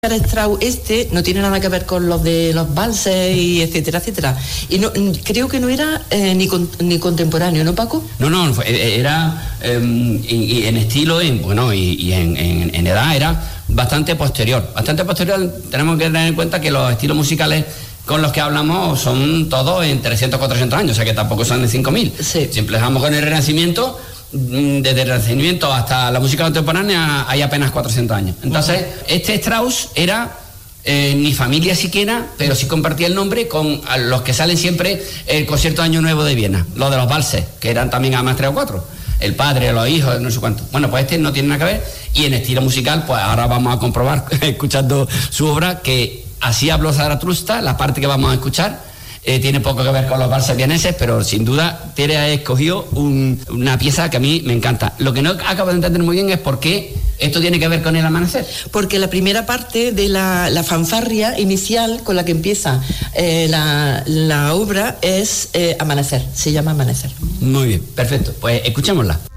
Strauss no tiene nada que ver con los de los valses y etcétera, etcétera. Y no, creo que no era ni contemporáneo, ¿no, Paco? No, era en estilo, y en edad era bastante posterior. Tenemos que tener en cuenta que los estilos musicales con los que hablamos son todos entre 300 y 400 años, o sea que tampoco son de 5000. Sí. Si empezamos con el Renacimiento, desde el Renacimiento hasta la música contemporánea hay apenas 400 años. Entonces, este Strauss era ni familia siquiera, pero sí compartía el nombre con los que salen siempre el concierto de Año Nuevo de Viena, los de los valses, que eran también además 3 o 4. El padre, los hijos, no sé cuánto. Bueno, pues este no tiene nada que ver. Y en estilo musical, pues ahora vamos a comprobar, escuchando su obra, que así habló Zaratustra, la parte que vamos a escuchar. Tiene poco que ver con los valses vieneses, pero sin duda Tere ha escogido una pieza que a mí me encanta. Lo que no acabo de entender muy bien es por qué esto tiene que ver con el amanecer. Porque la primera parte de la fanfarria inicial con la que empieza la obra es Amanecer, se llama Amanecer. Muy bien, perfecto, pues escuchémosla.